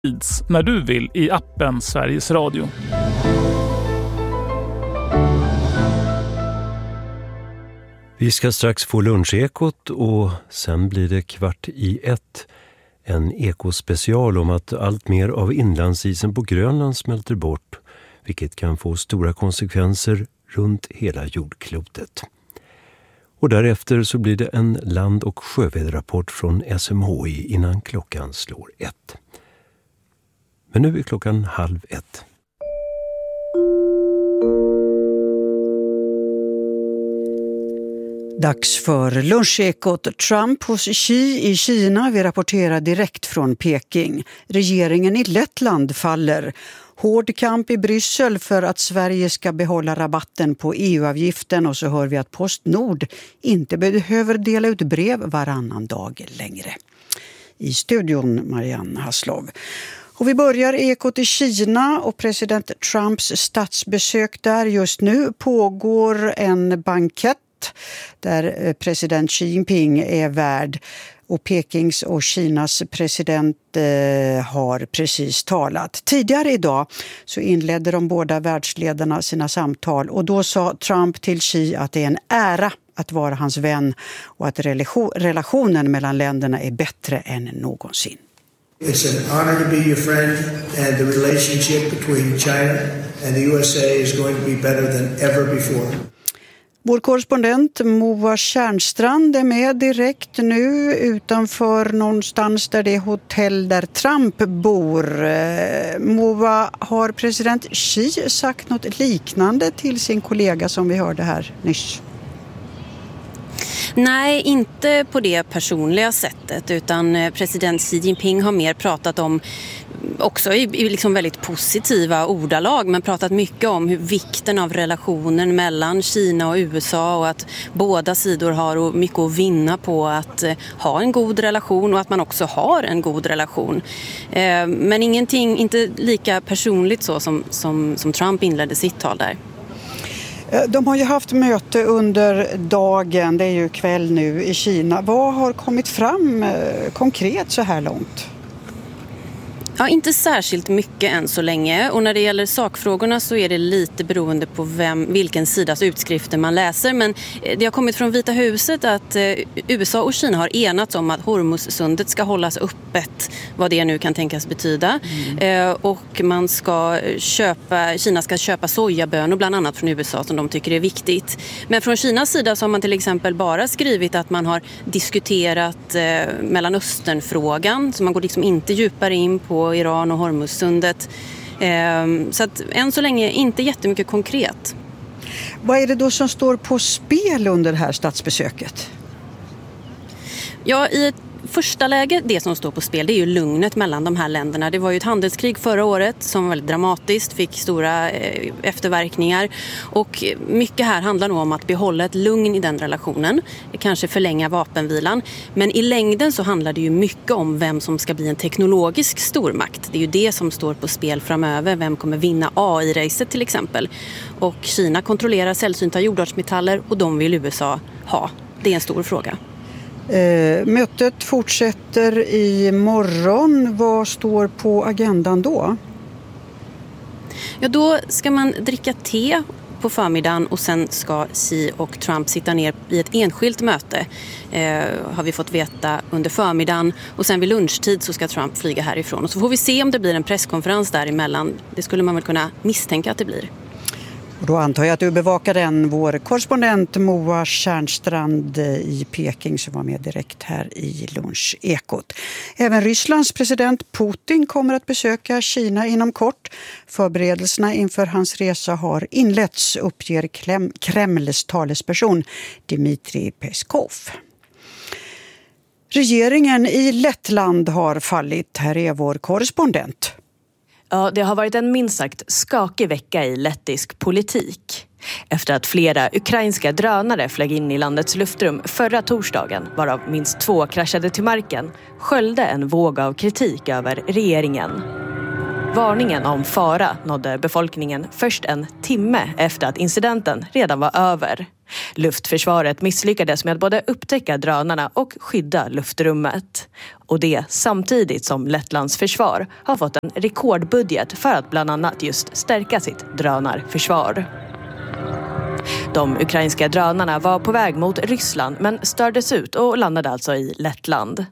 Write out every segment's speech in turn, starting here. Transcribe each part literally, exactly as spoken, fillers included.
när du vill i appen Sveriges Radio. Vi ska strax få lunchekot och sen blir det kvart i ett. En ekospecial om att allt mer av inlandsisen på Grönland smälter bort, vilket kan få stora konsekvenser runt hela jordklotet. Och därefter så blir det en land- och sjöväderrapport från S M H I innan klockan slår ett. Men nu är klockan halv ett. Dags för lunchekot. Trump hos Xi i Kina. Vi rapporterar direkt från Peking. Regeringen i Lettland faller. Hård kamp i Bryssel för att Sverige ska behålla rabatten på E U-avgiften. Och så hör vi att Postnord inte behöver dela ut brev varannan dag längre. I studion Marianne Hasslov. Och vi börjar ekot i Kina och president Trumps statsbesök där. Just nu pågår en bankett där president Xi Jinping är värd, och Pekings och Kinas president eh, har precis talat. Tidigare idag så inledde de båda världsledarna sina samtal, och då sa Trump till Xi att det är en ära att vara hans vän och att relationen mellan länderna är bättre än någonsin. It's an honor to be your friend, and the relationship between China and the U S A is going to be better than ever before. Vår korrespondent Moa Tjärnstrand är med direkt nu utanför någonstans där det är hotell där Trump bor. Moa, har president Xi sagt något liknande till sin kollega som vi hörde här nyss? Nej, inte på det personliga sättet, utan president Xi Jinping har mer pratat om, också i, i liksom väldigt positiva ordalag, men pratat mycket om hur vikten av relationen mellan Kina och U S A, och att båda sidor har mycket att vinna på att eh, ha en god relation, och att man också har en god relation. Eh, men ingenting, inte lika personligt så som, som, som Trump inledde sitt tal där. De har ju haft möte under dagen, det är ju kväll nu i Kina. Vad har kommit fram eh, konkret så här långt? Ja, inte särskilt mycket än så länge, och när det gäller sakfrågorna så är det lite beroende på vem, vilken sidas utskrifter man läser, men det har kommit från Vita huset att U S A och Kina har enats om att Hormuzsundet ska hållas öppet, vad det nu kan tänkas betyda. Mm. Och man ska köpa, Kina ska köpa sojabönor bland annat från U S A som de tycker är viktigt. Men från Kinas sida så har man till exempel bara skrivit att man har diskuterat Mellanösternfrågan, så man går liksom inte djupare in på Iran och Hormuzsundet. Så att än så länge inte jättemycket konkret. Vad är det då som står på spel under det här statsbesöket? Ja, i ett första läge, det som står på spel, det är ju lugnet mellan de här länderna. Det var ju ett handelskrig förra året som var väldigt dramatiskt, fick stora eh, efterverkningar, och mycket här handlar nog om att behålla ett lugn i den relationen, kanske förlänga vapenvilan, men i längden så handlar det ju mycket om vem som ska bli en teknologisk stormakt. Det är ju det som står på spel framöver, vem kommer vinna A I-racet till exempel, och Kina kontrollerar sällsynta jordartsmetaller och de vill U S A ha. Det är en stor fråga. Eh, mötet fortsätter i morgon. Vad står på agendan då? Ja, då ska man dricka te på förmiddagen, och sen ska Xi och Trump sitta ner i ett enskilt möte, eh, har vi fått veta under förmiddagen, och sen vid lunchtid så ska Trump flyga härifrån, och så får vi se om det blir en presskonferens däremellan. Det skulle man väl kunna misstänka att det blir. Och då antar jag att du bevakar den, vår korrespondent Moa Tjärnstrand i Peking som var med direkt här i lunchekot. Även Rysslands president Putin kommer att besöka Kina inom kort. Förberedelserna inför hans resa har inletts, uppger Kremls talesperson Dmitrij Peskov. Regeringen i Lettland har fallit. Här är vår korrespondent. Ja, det har varit en minst sagt skakig vecka i lettisk politik. Efter att flera ukrainska drönare flög in i landets luftrum förra torsdagen, varav minst två kraschade till marken, sköljde en våg av kritik över regeringen. Varningen om fara nådde befolkningen först en timme efter att incidenten redan var över. Luftförsvaret misslyckades med att både upptäcka drönarna och skydda luftrummet. Och det samtidigt som Lettlands försvar har fått en rekordbudget för att bland annat just stärka sitt drönarförsvar. De ukrainska drönarna var på väg mot Ryssland men stördes ut och landade alltså i Lettland.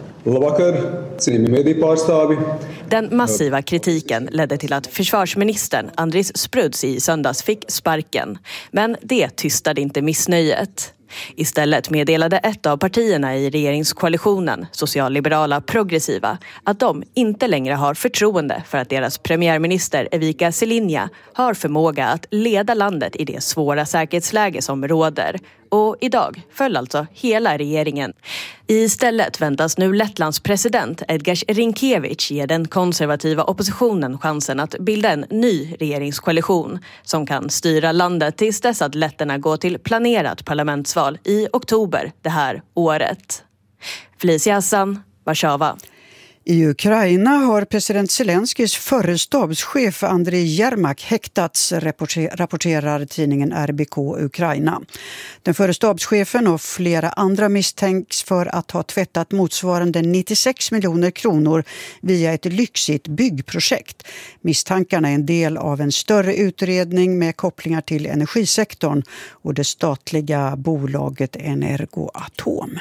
Den massiva kritiken ledde till att försvarsministern Andris Spruds i söndags fick sparken. Men det tystade inte missnöjet. Istället meddelade ett av partierna i regeringskoalitionen, socialliberala progressiva, att de inte längre har förtroende för att deras premiärminister Evika Selinja har förmåga att leda landet i det svåra säkerhetsläge som råder. Och idag föll alltså hela regeringen. Istället väntas nu Lettlands president Edgars Rinkevich ge den konservativa oppositionen chansen att bilda en ny regeringskoalition som kan styra landet tills dess att letterna går till planerat parlamentsval i oktober det här året. Felicia Hassan, Warszawa. I Ukraina har president Zelenskis förre stabschef Andriy Yermak häktats, rapporterar tidningen R B K Ukraina. Den förre stabschefen och flera andra misstänks för att ha tvättat motsvarande nittiosex miljoner kronor via ett lyxigt byggprojekt. Misstankarna är en del av en större utredning med kopplingar till energisektorn och det statliga bolaget Energoatom.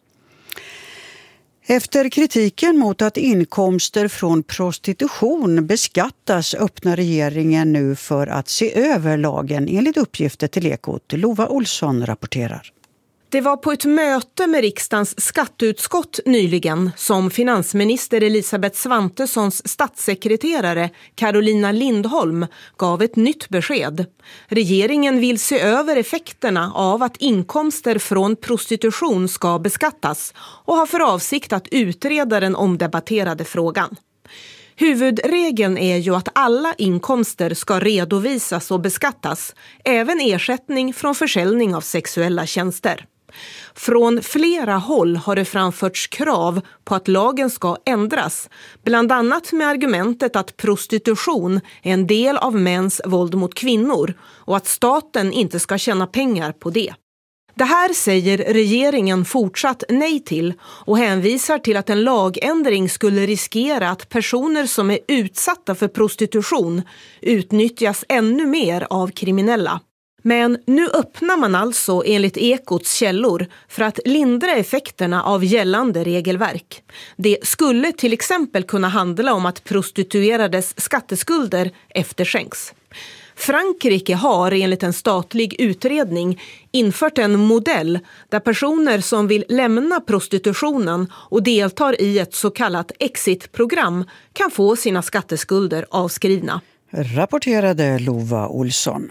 Efter kritiken mot att inkomster från prostitution beskattas öppnar regeringen nu för att se över lagen enligt uppgifter till Ekot. Lova Olsson rapporterar. Det var på ett möte med riksdagens skatteutskott nyligen som finansminister Elisabeth Svantessons statssekreterare Carolina Lindholm gav ett nytt besked. Regeringen vill se över effekterna av att inkomster från prostitution ska beskattas och har för avsikt att utreda den omdebatterade frågan. Huvudregeln är ju att alla inkomster ska redovisas och beskattas, även ersättning från försäljning av sexuella tjänster. Från flera håll har det framförts krav på att lagen ska ändras, bland annat med argumentet att prostitution är en del av mäns våld mot kvinnor och att staten inte ska tjäna pengar på det. Det här säger regeringen fortsatt nej till och hänvisar till att en lagändring skulle riskera att personer som är utsatta för prostitution utnyttjas ännu mer av kriminella. Men nu öppnar man alltså enligt Ekots källor för att lindra effekterna av gällande regelverk. Det skulle till exempel kunna handla om att prostituerades skatteskulder efterskänks. Frankrike har enligt en statlig utredning infört en modell där personer som vill lämna prostitutionen och deltar i ett så kallat exitprogram kan få sina skatteskulder avskrivna. Rapporterade Lova Olsson.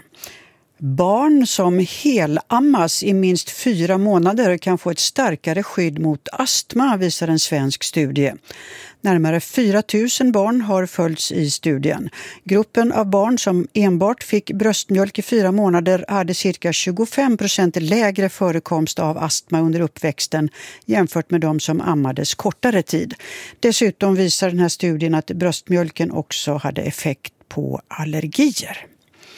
Barn som helammas i minst fyra månader kan få ett starkare skydd mot astma, visar en svensk studie. Närmare fyra tusen barn har följts i studien. Gruppen av barn som enbart fick bröstmjölk i fyra månader hade cirka tjugofem procent lägre förekomst av astma under uppväxten jämfört med de som ammades kortare tid. Dessutom visar den här studien att bröstmjölken också hade effekt på allergier.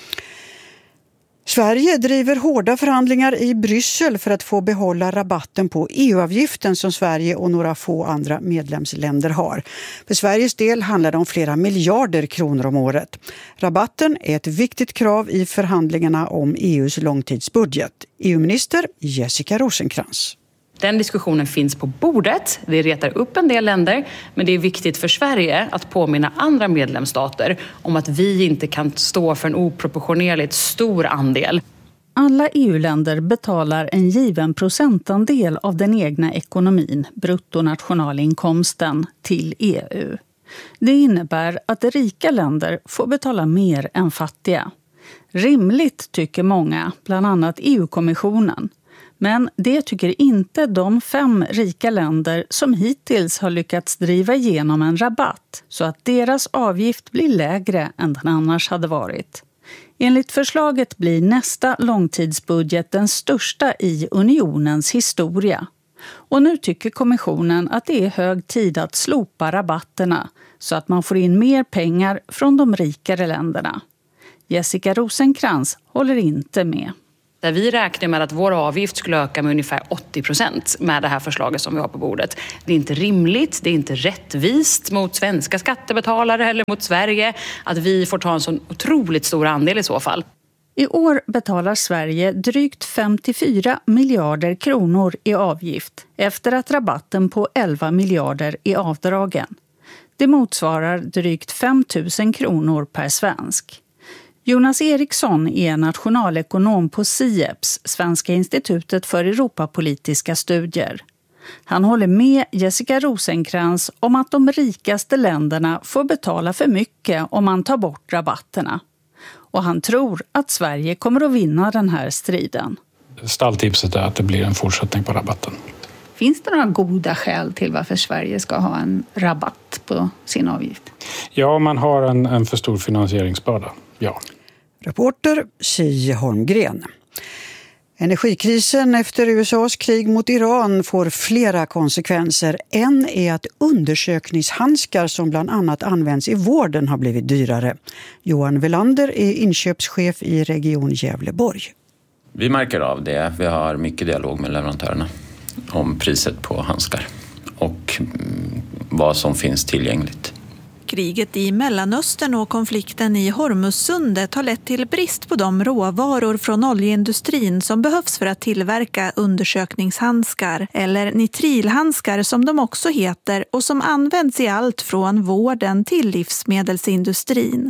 Sverige driver hårda förhandlingar i Bryssel för att få behålla rabatten på E U-avgiften som Sverige och några få andra medlemsländer har. För Sveriges del handlar det om flera miljarder kronor om året. Rabatten är ett viktigt krav i förhandlingarna om E U:s långtidsbudget. E U-minister Jessica Rosencrantz. Den diskussionen finns på bordet, det retar upp en del länder, men det är viktigt för Sverige att påminna andra medlemsstater om att vi inte kan stå för en oproportionerligt stor andel. Alla E U-länder betalar en given procentandel av den egna ekonomin, bruttonationalinkomsten, till E U. Det innebär att rika länder får betala mer än fattiga. Rimligt tycker många, bland annat E U-kommissionen. Men det tycker inte de fem rika länder som hittills har lyckats driva igenom en rabatt så att deras avgift blir lägre än den annars hade varit. Enligt förslaget blir nästa långtidsbudget den största i unionens historia. Och nu tycker kommissionen att det är hög tid att slopa rabatterna så att man får in mer pengar från de rikare länderna. Jessica Rosencrantz håller inte med. Där vi räknar med att vår avgift skulle öka med ungefär åttio procent med det här förslaget som vi har på bordet. Det är inte rimligt, det är inte rättvist mot svenska skattebetalare eller mot Sverige att vi får ta en sån otroligt stor andel i så fall. I år betalar Sverige drygt femtiofyra miljarder kronor i avgift efter att rabatten på elva miljarder är avdragen. Det motsvarar drygt fem tusen kronor per svensk. Jonas Eriksson är nationalekonom på SIEPS, Svenska institutet för Europapolitiska studier. Han håller med Jessica Rosenkrantz om att de rikaste länderna får betala för mycket om man tar bort rabatterna. Och han tror att Sverige kommer att vinna den här striden. Stalltipset är att det blir en fortsättning på rabatten. Finns det några goda skäl till varför Sverige ska ha en rabatt på sin avgift? Ja, man har en, en för stor finansieringsbörda, ja. Reporter Sia Holmgren. Energikrisen efter U S A:s krig mot Iran får flera konsekvenser. En är att undersökningshandskar som bland annat används i vården har blivit dyrare. Johan Welander är inköpschef i Region Gävleborg. Vi märker av det. Vi har mycket dialog med leverantörerna om priset på handskar och vad som finns tillgängligt. Kriget i Mellanöstern och konflikten i Hormuzsundet har lett till brist på de råvaror från oljeindustrin som behövs för att tillverka undersökningshandskar eller nitrilhandskar som de också heter och som används i allt från vården till livsmedelsindustrin.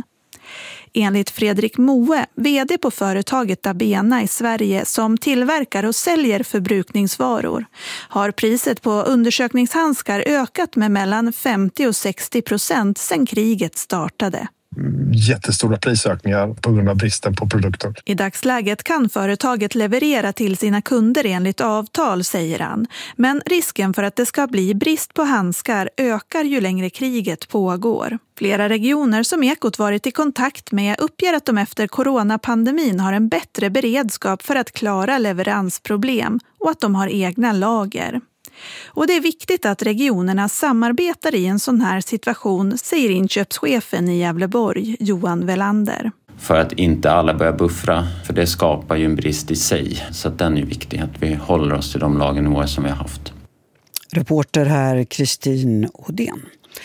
Enligt Fredrik Moe, vd på företaget Dabena i Sverige som tillverkar och säljer förbrukningsvaror, har priset på undersökningshandskar ökat med mellan femtio och sextio procent sedan kriget startade. Jättestora prisökningar på grund av bristen på produkter. I dagsläget kan företaget leverera till sina kunder enligt avtal, säger han. Men risken för att det ska bli brist på handskar ökar ju längre kriget pågår. Flera regioner som Ekot varit i kontakt med uppger att de efter coronapandemin har en bättre beredskap för att klara leveransproblem och att de har egna lager. Och det är viktigt att regionerna samarbetar i en sån här situation, säger inköpschefen i Gävleborg, Johan Welander. För att inte alla börjar buffra, för det skapar ju en brist i sig. Så att den är viktig, att vi håller oss till de lagernivåer som vi har haft. Reporter här Kristin Odén.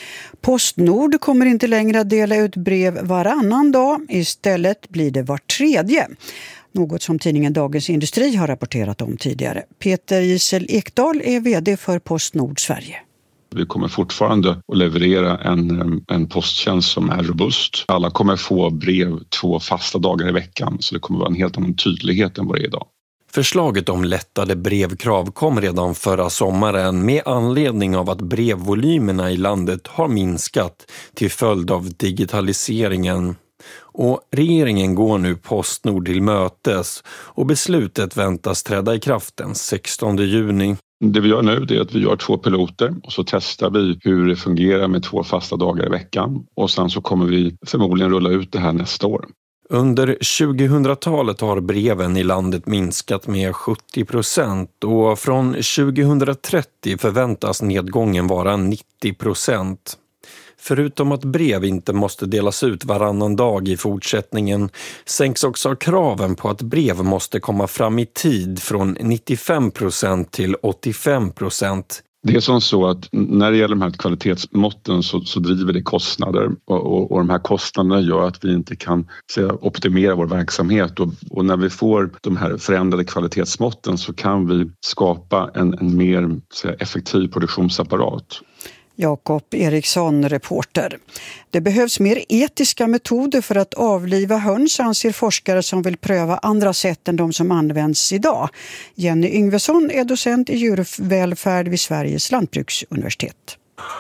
Postnord kommer inte längre att dela ut brev varannan dag. Istället blir det var tredje. Något som tidningen Dagens Industri har rapporterat om tidigare. Peter Gisel Ekdahl är vd för Postnord Sverige. Vi kommer fortfarande att leverera en, en posttjänst som är robust. Alla kommer få brev två fasta dagar i veckan, så det kommer vara en helt annan tydlighet än vad det är idag. Förslaget om lättade brevkrav kom redan förra sommaren med anledning av att brevvolymerna i landet har minskat till följd av digitaliseringen. Och regeringen går nu Postnord till mötes och beslutet väntas träda i kraft den sextonde juni. Det vi gör nu är att vi gör två piloter och så testar vi hur det fungerar med två fasta dagar i veckan. Och sen så kommer vi förmodligen rulla ut det här nästa år. Under tjugohundratalet har breven i landet minskat med sjuttio procent och från tjugohundratrettio förväntas nedgången vara nittio procent. Förutom att brev inte måste delas ut varannan dag i fortsättningen sänks också kraven på att brev måste komma fram i tid från nittiofem procent till åttiofem procent. Det är som så att när det gäller de här kvalitetsmåtten så, så driver det kostnader och, och, och de här kostnaderna gör att vi inte kan säga, optimera vår verksamhet och, och när vi får de här förändrade kvalitetsmåtten så kan vi skapa en, en mer säga, effektiv produktionsapparat. Jakob Eriksson, reporter. Det behövs mer etiska metoder för att avliva höns, anser forskare som vill pröva andra sätt än de som används idag. Jenny Yngvesson är docent i djurvälfärd vid Sveriges lantbruksuniversitet.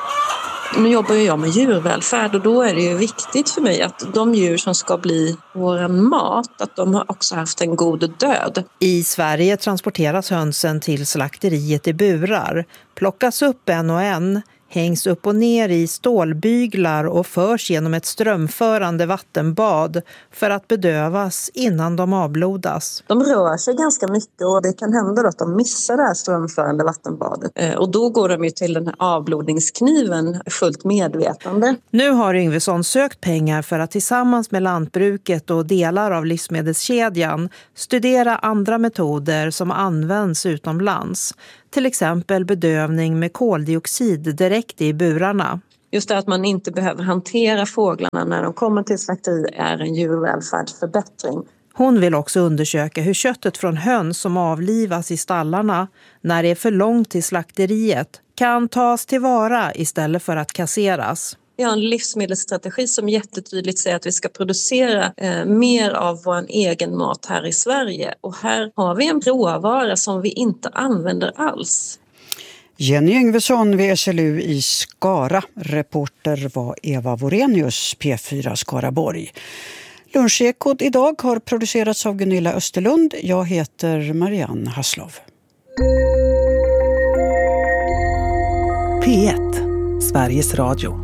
Nu jobbar jag med djurvälfärd och då är det ju viktigt för mig att de djur som ska bli vår mat, att de har också haft en god död. I Sverige transporteras hönsen till slakteriet i burar, plockas upp en och en, hängs upp och ner i stålbyglar och förs genom ett strömförande vattenbad för att bedövas innan de avblodas. De rör sig ganska mycket och det kan hända då att de missar det här strömförande vattenbadet. Och då går de ju till den här avblodningskniven fullt medvetande. Nu har Yngvesson sökt pengar för att tillsammans med lantbruket och delar av livsmedelskedjan studera andra metoder som används utomlands. Till exempel bedövning med koldioxid direkt i burarna. Just det att man inte behöver hantera fåglarna när de kommer till slakteri är en djurvälfärdsförbättring. Hon vill också undersöka hur köttet från höns som avlivas i stallarna när det är för långt till slakteriet kan tas tillvara istället för att kasseras. Vi har en livsmedelsstrategi som jättetydligt säger att vi ska producera eh, mer av vår egen mat här i Sverige. Och här har vi en råvara som vi inte använder alls. Jenny Yngvesson vid S L U i Skara. Reporter var Eva Vorenius, P fyra Skaraborg. Lunchekot idag har producerats av Gunilla Österlund. Jag heter Marianne Hasslov. P ett, Sveriges Radio.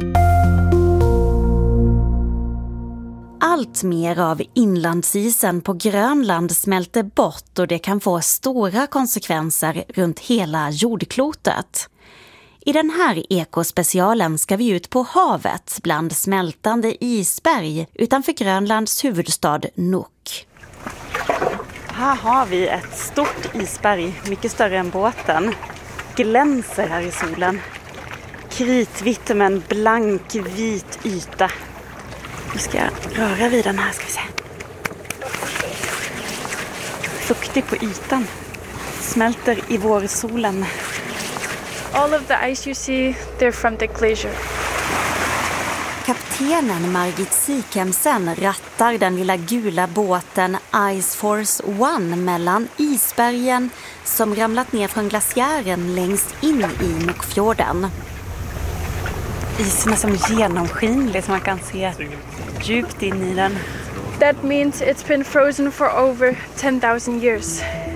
Allt mer av inlandsisen på Grönland smälter bort och det kan få stora konsekvenser runt hela jordklotet. I den här ekospecialen ska vi ut på havet bland smältande isberg utanför Grönlands huvudstad Nuuk. Här har vi ett stort isberg, mycket större än båten. Glänser här i solen. Kritvitt med en blank vit yta. Nu ska jag röra vid den här, ska vi se. Fuktig på ytan. Smälter i vårsolen. All of the ice you see, they're from the glacier. Kaptenen Margit Sikemsen rattar den lilla gula båten Ice Force One mellan isbergen som ramlat ner från glaciären längst in i Nuukfjorden. Isen är som genomskinlig så man kan se djupt in i den. That means it's been frozen for over ten thousand years.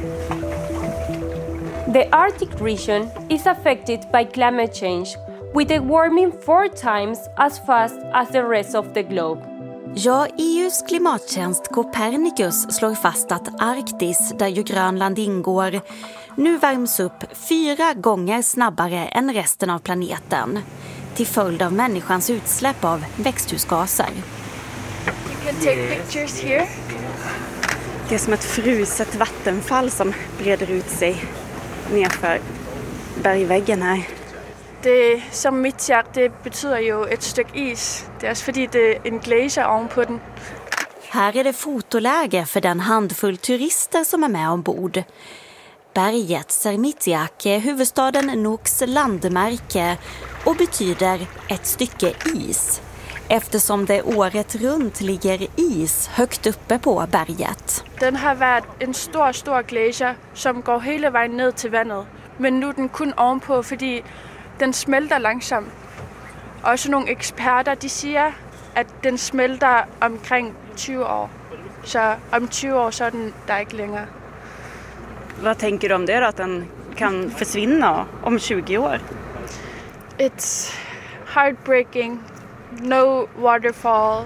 The Arctic region is affected by climate change, with it warming four times as fast as the rest of the globe. Ja, E U:s klimattjänst Copernicus slår fast att Arktis, där ju Grönland ingår, nu värms upp fyra gånger snabbare än resten av planeten till följd av människans utsläpp av växthusgaser. You can take pictures here. Det är som ett fruset vattenfall som breder ut sig nerför bergväggen här. Det som midtjær, det betyder ju ett stycke is. Det är för att det är en glacier ovanpå den. Här är det fotoläge för den handfull turister som är med ombord. Berget Sermitsiaq är huvudstaden Nuuks landmärke och betyder ett stycke is. Eftersom det året runt ligger is högt uppe på berget. Den har varit en stor, stor glacier som går hela vägen ned till vattnet. Men nu är den kun ovanpå för den smälter långsamt. Och så några experter de säger att den smälter omkring tjugo år. Så om tjugo år så är den där inte längre. Vad tänker du om det då, att den kan försvinna om tjugo år? It's heartbreaking. No waterfall.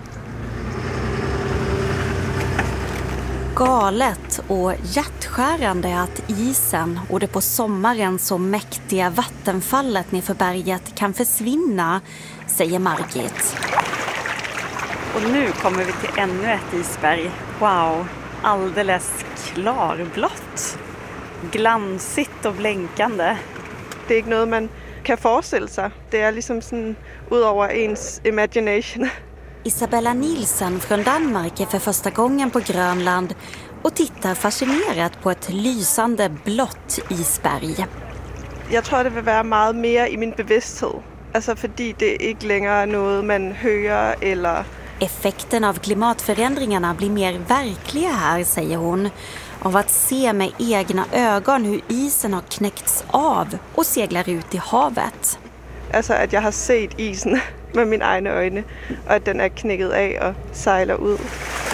Galet och hjärtskärande att isen och det på sommaren så mäktiga vattenfallet nerför berget kan försvinna, säger Margit. Och nu kommer vi till ännu ett isberg. Wow, alldeles klarblått. Glansigt och blänkande. Det är inte något man kan föreställa sig. Det är liksom sådan utöver ens imagination. Isabella Nielsen från Danmark är för första gången på Grönland och tittar fascinerat på ett lysande blått isberg. Jag tror det vill vara mycket mer i min bevissthet. Alltså för det inte längre är något man hör eller... Effekten av klimatförändringarna blir mer verkliga här, säger hon. Av att se med egna ögon hur isen har knäckts av och seglar ut i havet. Alltså att jag har sett isen med mina egna ögon och att den är knäckt av och seglar ut.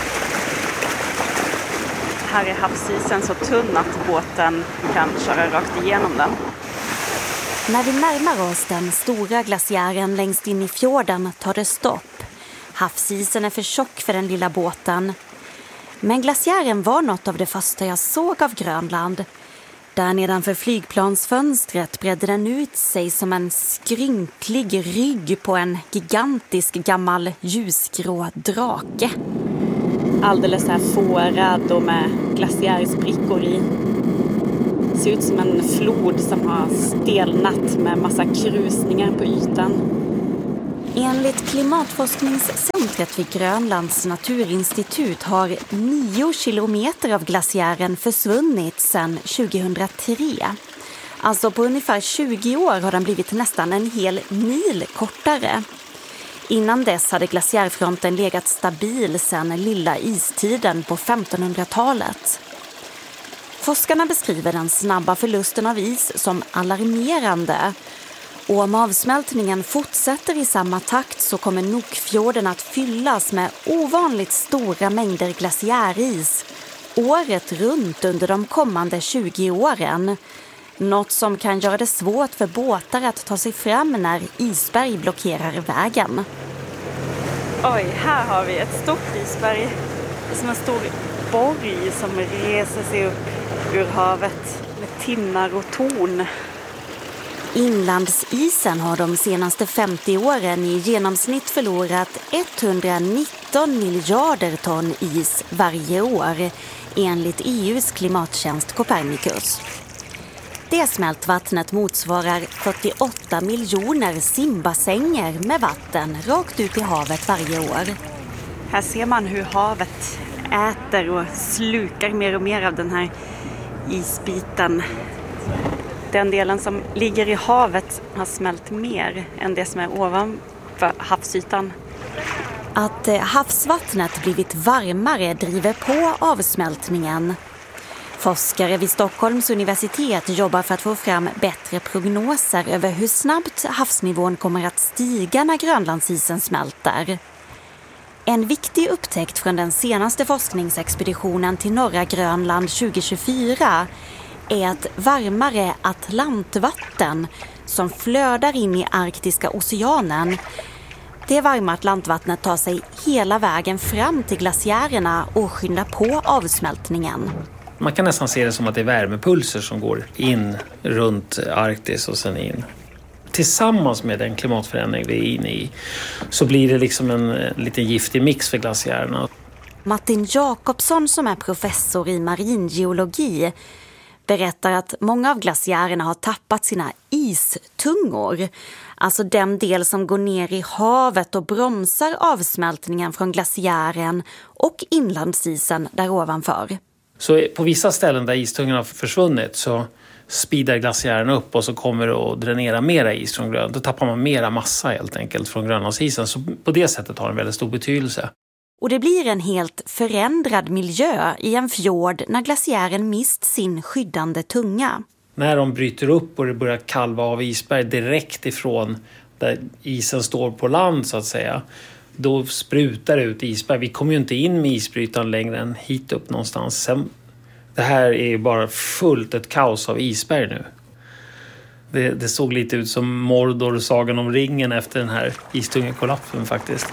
Här är havsisen så tunn att båten kan köra rakt igenom den. När vi närmar oss den stora glaciären längst in i fjorden tar det stopp. Havsisen är för tjock för den lilla båten. Men glaciären var något av det första jag såg av Grönland. Där nedanför flygplansfönstret bredde den ut sig som en skrynklig rygg på en gigantisk gammal ljusgrå drake. Alldeles här fårad och med glaciärsprickor i. Ser ut som en flod som har stelnat med massa krusningar på ytan. Enligt klimatforskningscentret vid Grönlands naturinstitut har nio kilometer av glaciären försvunnit sedan tjugohundratre. Alltså på ungefär tjugo år har den blivit nästan en hel mil kortare. Innan dess hade glaciärfronten legat stabil sedan lilla istiden på femtonhundratalet. Forskarna beskriver den snabba förlusten av is som alarmerande. Och om avsmältningen fortsätter i samma takt så kommer Nuukfjorden att fyllas med ovanligt stora mängder glaciäris året runt under de kommande tjugo åren. Något som kan göra det svårt för båtar att ta sig fram när isberg blockerar vägen. Oj, här har vi ett stort isberg. Det är som en stor borg som reser sig upp ur havet med tinnar och torn. Inlandsisen har de senaste femtio åren i genomsnitt förlorat etthundranitton miljarder ton is varje år enligt E U:s klimattjänst Copernicus. Det smältvattnet motsvarar fyrtioåtta miljoner simbassänger med vatten rakt ut i havet varje år. Här ser man hur havet äter och slukar mer och mer av den här isbiten. Den delen som ligger i havet har smält mer än det som är ovanför havsytan. Att havsvattnet blivit varmare driver på avsmältningen. Forskare vid Stockholms universitet jobbar för att få fram bättre prognoser över hur snabbt havsnivån kommer att stiga när Grönlandsisen smälter. En viktig upptäckt från den senaste forskningsexpeditionen till norra Grönland tjugohundratjugofyra är att varmare atlantvatten som flödar in i Arktiska oceanen. Det varma atlantvattnet tar sig hela vägen fram till glaciärerna och skyndar på avsmältningen. Man kan nästan se det som att det är värmepulser som går in runt Arktis och sen in. Tillsammans med den klimatförändring vi är inne i så blir det liksom en liten giftig mix för glaciärerna. Martin Jakobsson som är professor i maringeologi berättar att många av glaciärerna har tappat sina istungor. Alltså den del som går ner i havet och bromsar avsmältningen från glaciären och inlandsisen där ovanför. Så på vissa ställen där istungorna har försvunnit så speedar glaciären upp och så kommer det att dränera mera is från Grönland. Då tappar man mera massa helt enkelt från Grönlandsisen. Så på det sättet har det en väldigt stor betydelse. Och det blir en helt förändrad miljö i en fjord när glaciären mist sin skyddande tunga. När de bryter upp och det börjar kalva av isberg direkt ifrån där isen står på land så att säga, då sprutar det ut isberg. Vi kommer ju inte in med isbrytaren längre än hit upp någonstans. Sen, det här är ju bara fullt ett kaos av isberg nu. Det, det såg lite ut som Mordor, sagan om ringen efter den här istungekollapsen faktiskt.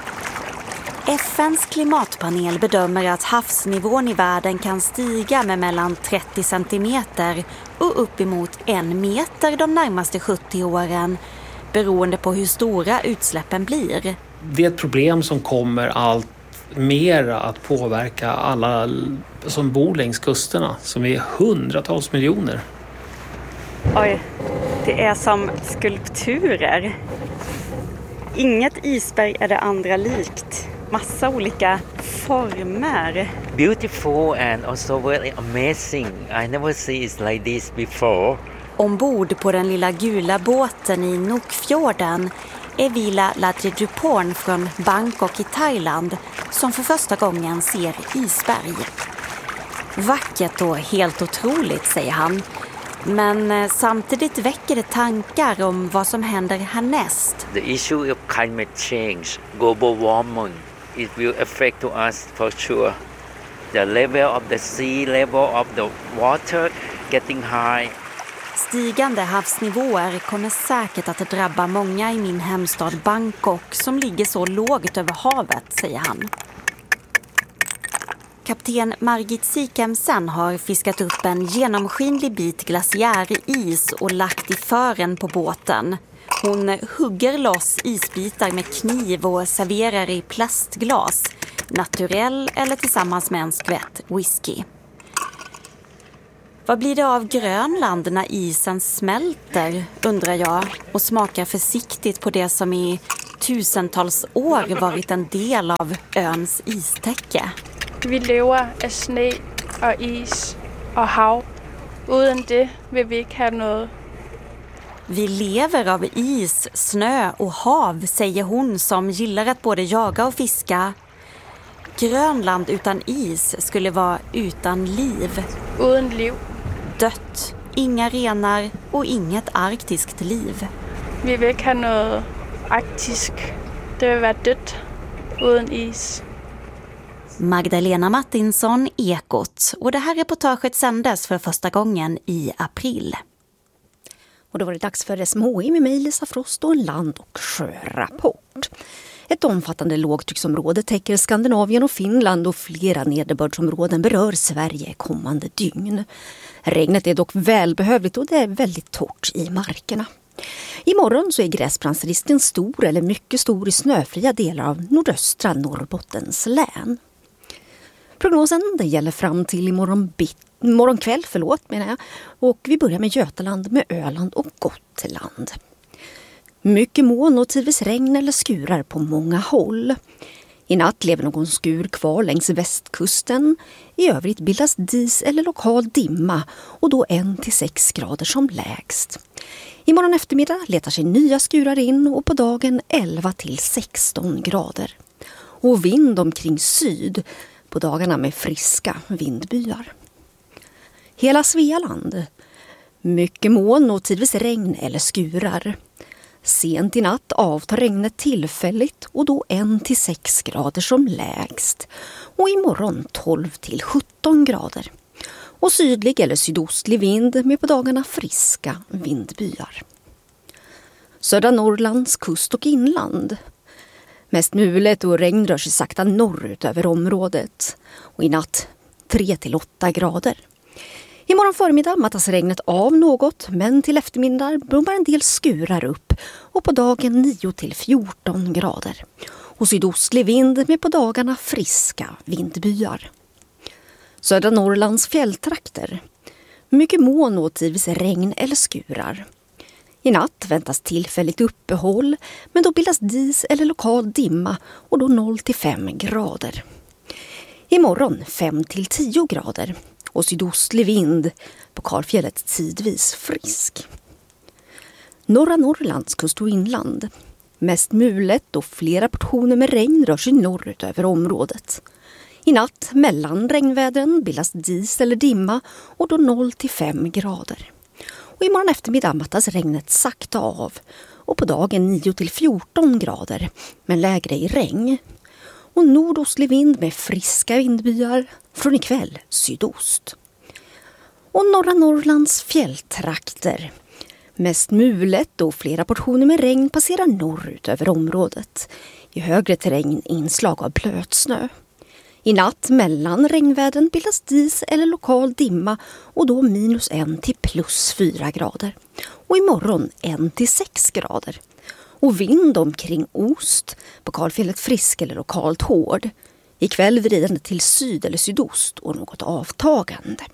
F N:s klimatpanel bedömer att havsnivån i världen kan stiga med mellan trettio centimeter och uppemot en meter de närmaste sjuttio åren, beroende på hur stora utsläppen blir. Det är ett problem som kommer allt mer att påverka alla som bor längs kusterna, som är hundratals miljoner. Oj, det är som skulpturer. Inget isberg är det andra likt. Massa olika former. Beautiful and also very amazing. I never see it like this before. Ombord på den lilla gula båten i Nuukfjorden är Vila Ladjeduporn från Bangkok i Thailand som för första gången ser isberg. Vackert och helt otroligt, säger han. Men samtidigt väcker det tankar om vad som händer härnäst. The issue of climate change, global warming, it will affect to us for sure. The level of the sea level of the water getting high. Stigande havsnivåer kommer säkert att drabba många i min hemstad Bangkok som ligger så lågt över havet, säger han. Kapten Margit Sikemsen har fiskat upp en genomskinlig bit glaciäris och lagt i fören på båten. Hon hugger loss isbitar med kniv och serverar i plastglas, naturell eller tillsammans med en skvätt whisky. Vad blir det av Grönland när isen smälter, undrar jag, och smakar försiktigt på det som i tusentals år varit en del av öns istäcke. Vi lever av snö och is och hav. Utan det vill vi inte ha något. Vi lever av is, snö och hav, säger hon som gillar att både jaga och fiska. Grönland utan is skulle vara utan liv. Utan liv. Dött, inga renar och inget arktiskt liv. Vi vill inte ha något arktiskt. Det vill vara dött utan is. Magdalena Martinsson, Ekot. Och det här reportaget sändes för första gången i april. Och då var det dags för S M H I med mig, Lisa Frost, och en land- och sjörapport. Ett omfattande lågtrycksområde täcker Skandinavien och Finland och flera nederbördsområden berör Sverige kommande dygn. Regnet är dock välbehövligt och det är väldigt torrt i markerna. Imorgon så är gräsbrandsrisken stor eller mycket stor i snöfria delar av nordöstra Norrbottens län. Prognosen den gäller fram till imorgon, bit, imorgon kväll, förlåt menar jag. Och vi börjar med Götaland, med Öland och Gotland. Mycket moln och tidvis regn eller skurar på många håll. I natt lever någon skur kvar längs västkusten. I övrigt bildas dis eller lokal dimma och då en till sex grader som lägst. Imorgon eftermiddag letar sig nya skurar in och på dagen elva till sexton grader. Och vind omkring syd på dagarna med friska vindbyar. Hela Svealand. Mycket moln och tidvis regn eller skurar. Sent i natt avtar regnet tillfälligt och då en till sex grader som lägst. Och imorgon tolv till sjutton grader. Och sydlig eller sydostlig vind med på dagarna friska vindbyar. Södra Norrlands kust och inland. Mest mulet och regn rör sig sakta norrut över området. Och i natt tre till åtta grader. Imorgon förmiddag mattas regnet av något, men till eftermiddag blommar en del skurar upp och på dagen nio till fjorton grader. Och sydostlig vind med på dagarna friska vindbyar. Södra Norrlands fjälltrakter. Mycket moln och tidvis regn eller skurar. I natt väntas tillfälligt uppehåll, men då bildas dis eller lokal dimma och då noll till fem grader. Imorgon fem till tio grader. Och sydostlig vind, på Karlfjället tidvis frisk. Norra Norrlands kust och inland. Mest mulet och flera portioner med regn rör sig norrut över området. I natt mellan regnvädren bildas dis eller dimma och då noll till fem grader. Och imorgon eftermiddag mattas regnet sakta av och på dagen nio till fjorton grader men lägre i regn. Och nordostlig vind med friska vindbyar från ikväll sydost. Och norra Norrlands fjälltrakter. Mest mulet och flera portioner med regn passerar norrut över området. I högre terräng inslag av blötsnö. I natt mellan regnvädren bildas dis eller lokal dimma och då minus en till plus fyra grader. Och imorgon en till sex grader. Och vind omkring ost, på Karlfjället frisk eller lokalt hård. Ikväll vridande till syd eller sydost och något avtagande.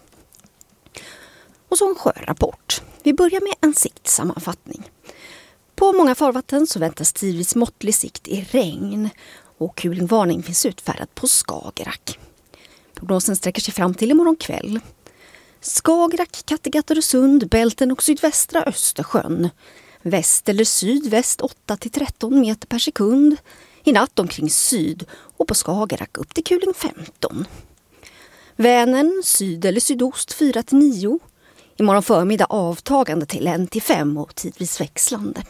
Och så en sjörapport. Vi börjar med en siktsammanfattning. På många farvatten så väntas tidvis måttlig sikt i regn och kulingvarning finns utfärdad på Skagerrak. Prognosen sträcker sig fram till imorgon kväll. Skagerrak, Kattegatt, Öresund, Bälten och sydvästra Östersjön. Väst eller sydväst åtta till tretton meter per sekund. I natt omkring syd och på Skagerrak upp till kuling femton. Vänern syd eller sydost fyra till nio. Imorgon förmiddag avtagande till ett till fem och tidvis växlande.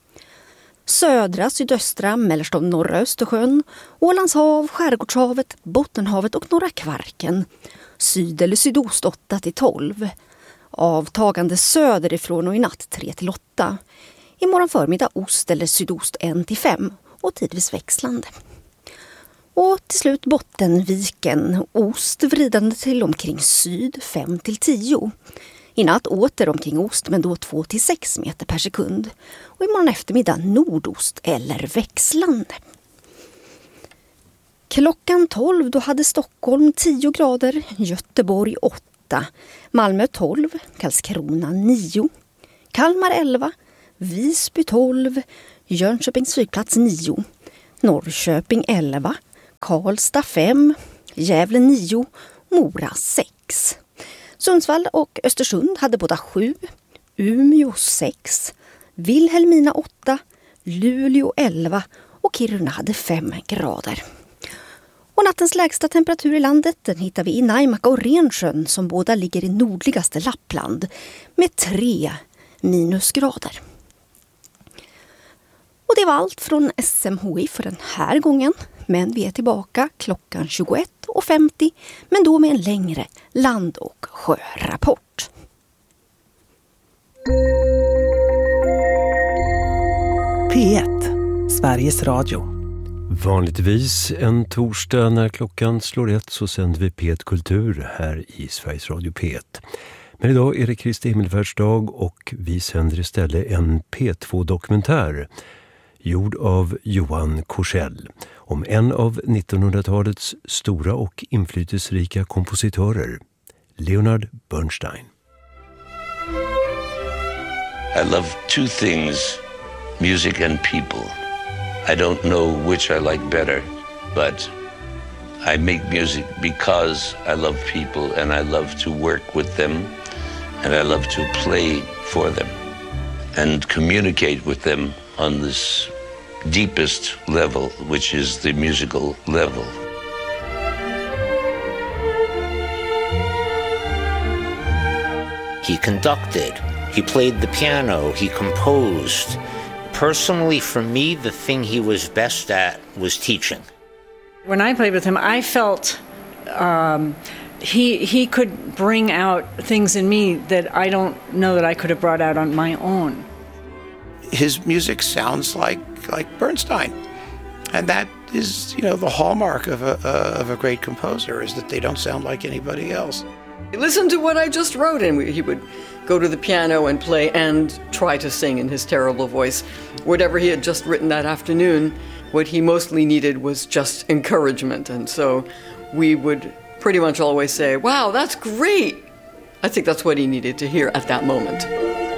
Södra, sydöstra, mellersta och norra Östersjön, Ålands hav, Skärgårdshavet, Bottenhavet och norra Kvarken. Syd eller sydost åtta till tolv. avtagande söderifrån och i natt tre till åtta. Imorgon förmiddag ost eller sydost ett till fem och tidvis växlande. Och till slut Bottenviken, ost vridande till omkring syd fem till tio. I natt åter omkring ost men då två till sex meter per sekund. Och imorgon eftermiddag nordost eller växlande. Klockan tolv då hade Stockholm tio grader, Göteborg åtta, Malmö tolv, Karlskrona nio, Kalmar elva, Visby tolv, Jönköpings flygplats nio, Norrköping elva, Karlstad fem, Gävle nio, Mora sex. Sundsvall och Östersund hade båda sju, Umeå sex, Vilhelmina åtta, Luleå elva och Kiruna hade fem grader. Och nattens lägsta temperatur i landet den hittar vi i Naimaka och Rensjön som båda ligger i nordligaste Lappland med tre minusgrader. Och det var allt från S M H I för den här gången. Men vi är tillbaka klockan tjugoett och femtio men då med en längre land- och sjörapport. P ett, Sveriges Radio. Vanligtvis en torsdag när klockan slår ett så sänder vi P ett Kultur här i Sveriges Radio P ett. Men idag är det Kristi himmelfärdsdag och vi sänder istället en P två-dokumentär gjord av Johan Korsell om en av nittonhundratalets stora och inflytelserika kompositörer, Leonard Bernstein. I love two things, music and people. I don't know which I like better, but I make music because I love people and I love to work with them and I love to play for them and communicate with them on this deepest level, which is the musical level. He conducted, he played the piano, he composed. Personally, for me, the thing he was best at was teaching. When I played with him, I felt um, he he could bring out things in me that I don't know that I could have brought out on my own. His music sounds like like Bernstein, and that is, you know, the hallmark of a uh, of a great composer is that they don't sound like anybody else. Listen to what I just wrote, and we, he would go to the piano and play and try to sing in his terrible voice whatever he had just written that afternoon. What he mostly needed was just encouragement, and so we would pretty much always say, "Wow, that's great." I think that's what he needed to hear at that moment.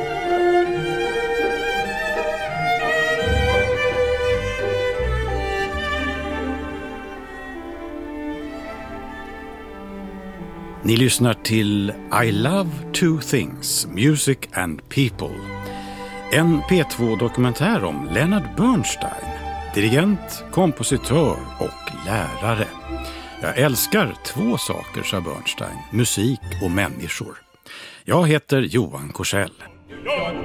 Ni lyssnar till I Love Two Things, Music and People. En P två-dokumentär om Leonard Bernstein, dirigent, kompositör och lärare. Jag älskar två saker, sa Bernstein, musik och människor. Jag heter Johan Korsell.